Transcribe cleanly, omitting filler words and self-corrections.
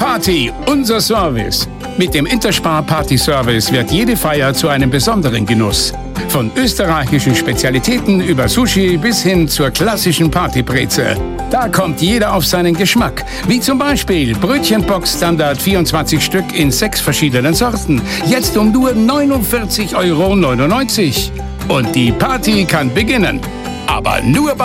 Party, unser Service. Mit dem Interspar Party Service wird jede Feier zu einem besonderen Genuss. Von österreichischen Spezialitäten über Sushi bis hin zur klassischen Partybreze. Da kommt jeder auf seinen Geschmack. Wie zum Beispiel Brötchenbox Standard 24 Stück in 6 verschiedenen Sorten. Jetzt um nur 49,99 €. Und die Party kann beginnen. Aber nur bei